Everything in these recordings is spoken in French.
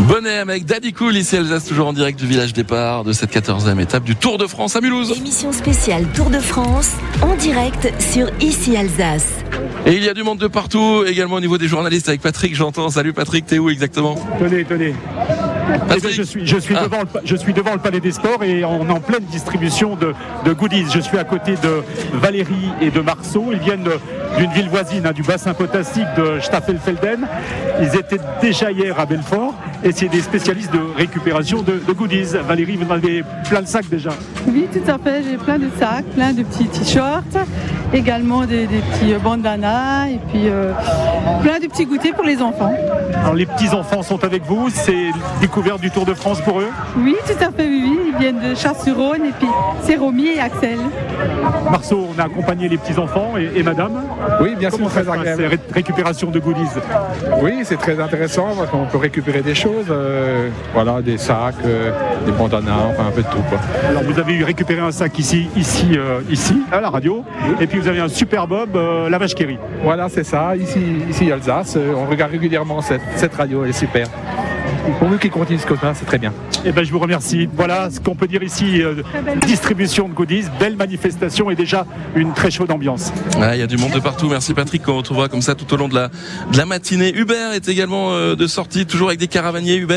Bonhomme avec Daddy Cool, ici Alsace, toujours en direct du village départ de cette 14e étape du Tour de France à Mulhouse. Émission spéciale Tour de France, en direct sur Ici Alsace. Et il y a du monde de partout, également au niveau des journalistes avec Patrick, j'entends. Salut Patrick, t'es où exactement ? Tenez. Patrick. Je suis devant le Palais des Sports et on est en pleine distribution de goodies. Je suis à côté de Valérie et de Marceau. Ils viennent d'une ville voisine, du bassin potassique de Staffelfelden. Ils étaient déjà hier à Belfort et c'est des spécialistes de récupération de goodies. Valérie, vous en avez plein de sacs déjà. Oui, tout à fait. J'ai plein de sacs, plein de petits t-shirts, également des petits bandanas et puis plein de petits goûters pour les enfants. Alors les petits-enfants sont avec vous, c'est découverte du Tour de France pour eux ? Oui, tout à fait, oui. Ils viennent de Chasse-sur-Rhône et puis c'est Romy et Axel. Marceau, on a accompagné les petits-enfants et madame. Oui, bien sûr, Comment très ça se passe, agréable. ces récupération de goodies ? Oui, c'est très intéressant parce qu'on peut récupérer des choses, des sacs, des bandanas, enfin un peu de tout, quoi. Alors vous avez récupéré un sac ici à la radio, et puis vous avez un super bob, la vache qui rit. Voilà, c'est ça, ici Alsace, on regarde régulièrement cette radio, elle est super. Pour nous qui continuent ce côté-là, c'est très bien. Eh ben, je vous remercie. Voilà ce qu'on peut dire ici, distribution de goodies, belle manifestation et déjà une très chaude ambiance. Il y a du monde de partout, merci Patrick, qu'on retrouvera comme ça tout au long de la matinée. Hubert est également de sortie, toujours avec des caravaniers. Hubert ?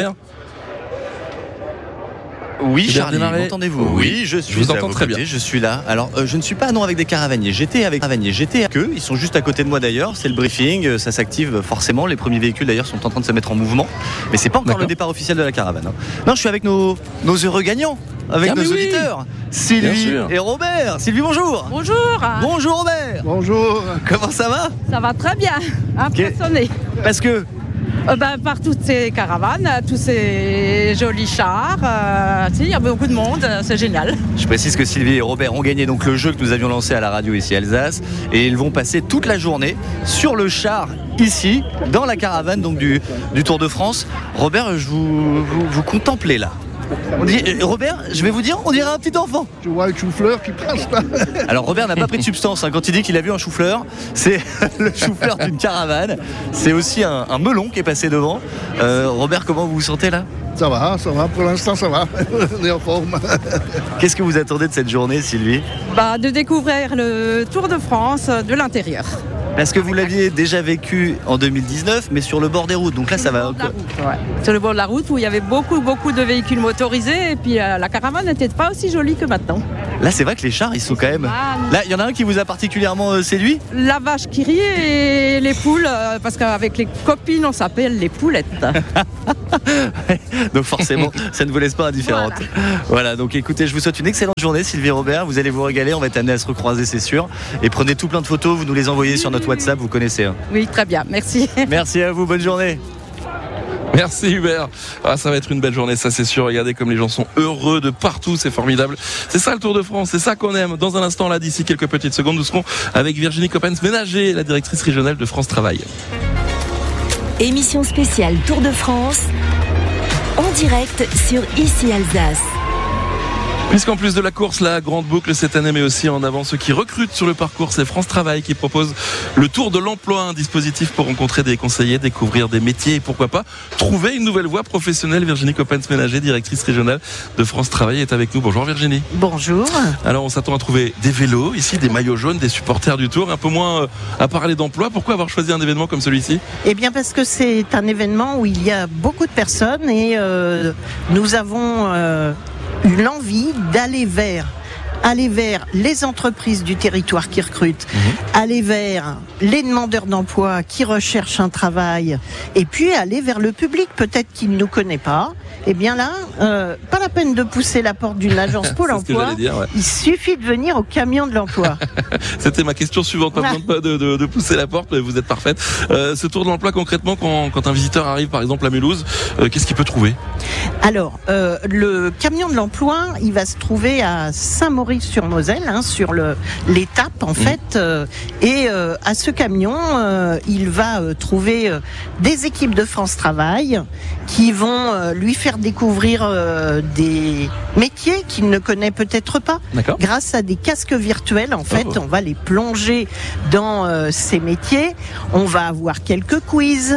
Oui, Charlie, m'entendez-vous ? Oui, je vous entends très bien. Je suis là. Alors, je ne suis pas avec des caravaniers. J'étais avec eux. Ils sont juste à côté de moi d'ailleurs. C'est le briefing. Ça s'active forcément. Les premiers véhicules d'ailleurs sont en train de se mettre en mouvement. Mais c'est pas encore le départ officiel de la caravane. Non, je suis avec nos heureux gagnants. Avec nos auditeurs, Sylvie et Robert. Sylvie, bonjour. Bonjour. Bonjour Robert. Bonjour. Comment ça va ? Ça va très bien. Impressionné. Parce que par toutes ces caravanes, tous ces jolis chars, il y a beaucoup de monde, c'est génial. Je précise que Sylvie et Robert ont gagné donc le jeu que nous avions lancé à la radio ici à Alsace et ils vont passer toute la journée sur le char ici, dans la caravane donc du Tour de France. Robert, je vous contemplez là. Robert, je vais vous dire, on dirait un petit enfant. Je vois le chou-fleur qui passe là. Alors Robert n'a pas pris de substance quand il dit qu'il a vu un chou-fleur. C'est le chou-fleur d'une caravane. C'est aussi un melon qui est passé devant. Robert, comment vous vous sentez là ? Ça va, pour l'instant ça va. On est en forme. Qu'est-ce que vous attendez de cette journée, Sylvie ? De découvrir le Tour de France de l'intérieur. Parce que vous l'aviez déjà vécu en 2019, mais sur le bord des routes. Donc là, ça va. Sur le bord de la route où il y avait beaucoup de véhicules motorisés et puis la caravane n'était pas aussi jolie que maintenant. Là, c'est vrai que les chars, ils sont quand même. Là, il y en a un qui vous a particulièrement séduit ? La vache qui rit et les poules, parce qu'avec les copines, on s'appelle les poulettes. Donc forcément, ça ne vous laisse pas indifférente. Voilà, donc écoutez, je vous souhaite une excellente journée, Sylvie Robert. Vous allez vous régaler, on va être amenés à se recroiser, c'est sûr. Et prenez tout plein de photos, vous nous les envoyez sur notre WhatsApp, vous connaissez. Oui, très bien, merci. Merci à vous, bonne journée. Merci Hubert. Ça va être une belle journée, ça c'est sûr. Regardez comme les gens sont heureux de partout, c'est formidable. C'est ça le Tour de France, c'est ça qu'on aime. Dans un instant, là, d'ici quelques petites secondes, nous serons avec Virginie Coppens-Ménager, la directrice régionale de France Travail. Émission spéciale Tour de France, en direct sur Ici Alsace. Puisqu'en plus de la course, la grande boucle cette année, mais aussi en avant ceux qui recrutent sur le parcours, c'est France Travail qui propose le Tour de l'emploi, un dispositif pour rencontrer des conseillers, découvrir des métiers et pourquoi pas trouver une nouvelle voie professionnelle. Virginie Coppens-Ménager, directrice régionale de France Travail, est avec nous. Bonjour Virginie. Bonjour. Alors on s'attend à trouver des vélos ici, des maillots jaunes, des supporters du Tour, un peu moins à parler d'emploi. Pourquoi avoir choisi un événement comme celui-ci ? Eh bien parce que c'est un événement où il y a beaucoup de personnes et nous avons eu l'envie d'aller vers les entreprises du territoire qui recrutent, aller vers les demandeurs d'emploi qui recherchent un travail, et puis aller vers le public peut-être qui ne nous connaît pas. Eh bien là, pas la peine de pousser la porte d'une agence Pôle emploi, il suffit de venir au camion de l'emploi. C'était ma question suivante, pas besoin de pousser la porte, mais vous êtes parfaite. Ce Tour de l'emploi, concrètement, quand un visiteur arrive par exemple à Mulhouse, qu'est-ce qu'il peut trouver ? Alors, le camion de l'emploi, il va se trouver à Saint-Maurice Saint-Maurice-sur-Moselle, sur l'étape en fait. Et à ce camion, il va trouver des équipes de France Travail qui vont lui faire découvrir des métiers qu'il ne connaît peut-être pas. D'accord. Grâce à des casques virtuels, en fait, on va les plonger dans ces métiers. On va avoir quelques quiz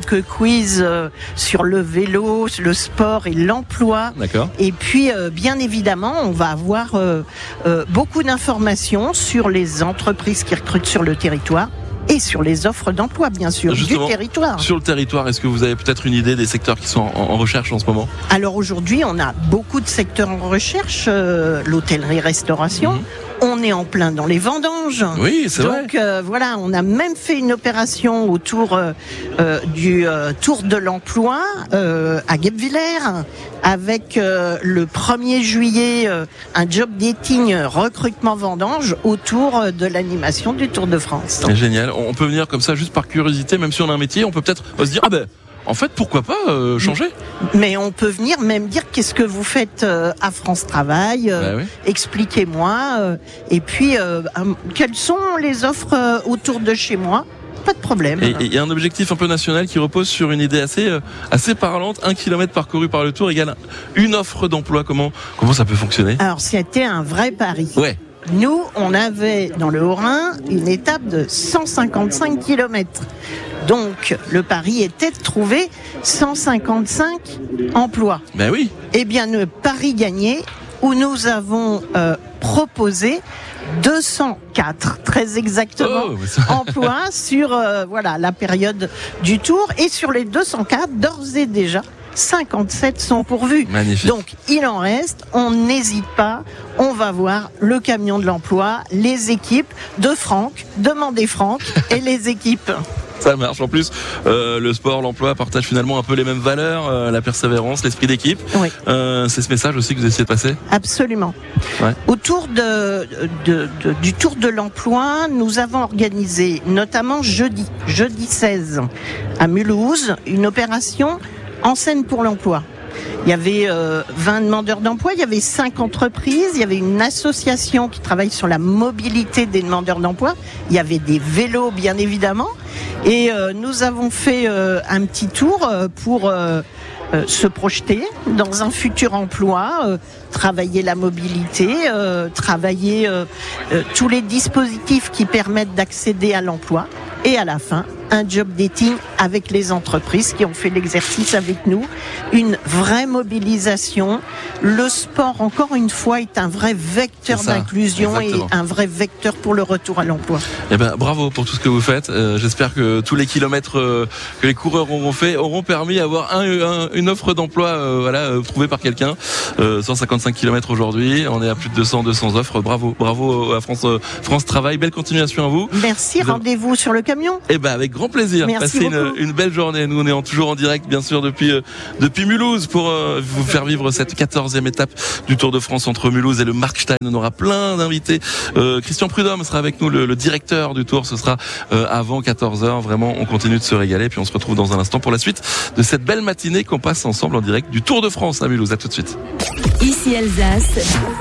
sur le vélo, le sport et l'emploi. D'accord. Et puis, bien évidemment, on va avoir beaucoup d'informations sur les entreprises qui recrutent sur le territoire et sur les offres d'emploi, bien sûr, justement, du territoire. Sur le territoire, est-ce que vous avez peut-être une idée des secteurs qui sont en recherche en ce moment ? Alors aujourd'hui, on a beaucoup de secteurs en recherche, l'hôtellerie-restauration. On est en plein dans les vendanges. Oui, c'est vrai. Donc voilà, on a même fait une opération autour du Tour de l'emploi à Guebwiller, avec le 1er juillet un job dating recrutement vendange autour de l'animation du Tour de France. C'est génial. On peut venir comme ça juste par curiosité, même si on a un métier, on peut peut-être se dire en fait, pourquoi pas changer ? Mais on peut venir même dire qu'est-ce que vous faites à France Travail, oui. Expliquez-moi, et puis quelles sont les offres autour de chez moi ? Pas de problème. Et il y a un objectif un peu national qui repose sur une idée assez parlante. 1 kilomètre parcouru par le Tour égale une offre d'emploi. Comment ça peut fonctionner ? Alors, c'était un vrai pari. Ouais. Nous, on avait dans le Haut-Rhin une étape de 155 km. Donc, le pari était de trouver 155 emplois. Ben oui. Eh bien, le pari gagné, où nous avons proposé 204, très exactement, emplois sur la période du Tour. Et sur les 204, d'ores et déjà, 57 sont pourvus. Magnifique. Donc, il en reste. On n'hésite pas. On va voir le camion de l'emploi, les équipes de Franck, demandez Franck et les équipes. Ça marche. En plus, le sport, l'emploi partagent finalement un peu les mêmes valeurs, la persévérance, l'esprit d'équipe. Oui. C'est ce message aussi que vous essayez de passer ? Absolument. Ouais. Autour du Tour de l'emploi, nous avons organisé, notamment jeudi 16, à Mulhouse, une opération en scène pour l'emploi. Il y avait 20 demandeurs d'emploi, il y avait 5 entreprises, il y avait une association qui travaille sur la mobilité des demandeurs d'emploi, il y avait des vélos bien évidemment, et nous avons fait un petit tour pour se projeter dans un futur emploi, travailler la mobilité, travailler tous les dispositifs qui permettent d'accéder à l'emploi, et à la fin, un job dating avec les entreprises qui ont fait l'exercice avec nous, une vraie mobilisation. Le sport, encore une fois, est un vrai vecteur d'inclusion et un vrai vecteur pour le retour à l'emploi. Eh ben, bravo pour tout ce que vous faites. J'espère que tous les kilomètres que les coureurs auront fait auront permis d'avoir une offre d'emploi trouvée par quelqu'un. 155 kilomètres aujourd'hui, on est à plus de 200 offres. Bravo à France Travail. Belle continuation à vous. Merci, rendez-vous sur le camion. Eh ben, avec grand plaisir. Merci Passez une belle journée. Nous, on est toujours en direct, bien sûr, depuis Mulhouse pour vous faire vivre cette 14e étape du Tour de France entre Mulhouse et le Markstein. On aura plein d'invités. Christian Prudhomme sera avec nous, le directeur du Tour. Ce sera avant 14h. Vraiment, on continue de se régaler. Puis on se retrouve dans un instant pour la suite de cette belle matinée qu'on passe ensemble en direct du Tour de France à Mulhouse. À tout de suite. Ici Alsace.